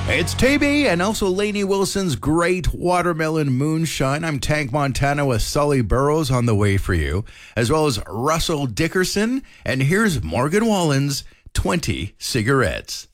It's TB and also Lainey Wilson's Great Watermelon Moonshine. I'm Tank Montana with Sully Burrows on the way for you, as well as Russell Dickerson. And here's Morgan Wallen's 20 Cigarettes.